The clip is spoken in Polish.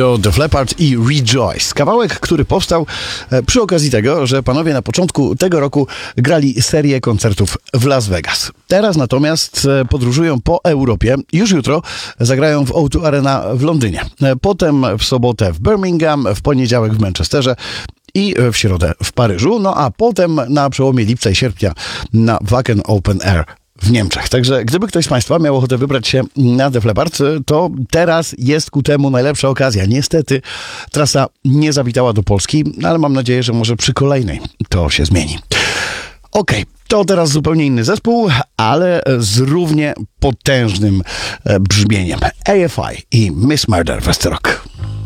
To Def Leppard i Rejoice. Kawałek, który powstał przy okazji tego, że panowie na początku tego roku grali serię koncertów w Las Vegas. Teraz natomiast podróżują po Europie. Już jutro zagrają w O2 Arena w Londynie. Potem w sobotę w Birmingham, w poniedziałek w Manchesterze i w środę w Paryżu. No a potem na przełomie lipca i sierpnia na Wacken Open Air w Niemczech. Także gdyby ktoś z Państwa miał ochotę wybrać się na Def Leppard, to teraz jest ku temu najlepsza okazja. Niestety trasa nie zawitała do Polski, ale mam nadzieję, że może przy kolejnej to się zmieni. Okej, to teraz zupełnie inny zespół, ale z równie potężnym brzmieniem. AFI i Miss Murder w Rock.